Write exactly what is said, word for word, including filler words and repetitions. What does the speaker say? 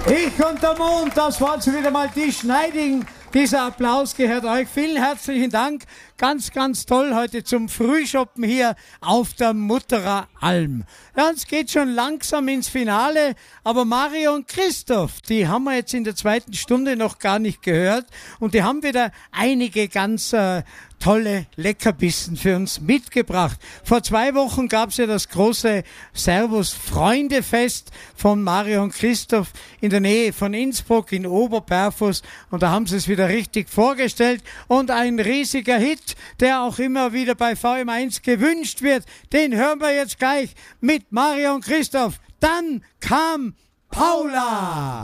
Ich und der Mond, das war schon wieder mal die Schneiding. Dieser Applaus gehört euch. Vielen herzlichen Dank. Ganz, ganz toll heute zum Frühschoppen hier auf der Mutterer Alm. Ja, es geht schon langsam ins Finale, aber Mario und Christoph, die haben wir jetzt in der zweiten Stunde noch gar nicht gehört und die haben wieder einige ganz äh, tolle Leckerbissen für uns mitgebracht. Vor zwei Wochen gab es ja das große Servus-Freunde-Fest von Mario und Christoph in der Nähe von Innsbruck in Oberperfus und da haben sie es wieder richtig vorgestellt und ein riesiger Hit, der auch immer wieder bei V M eins gewünscht wird, den hören wir jetzt gleich mit Mario und Christoph. Dann kam Paula.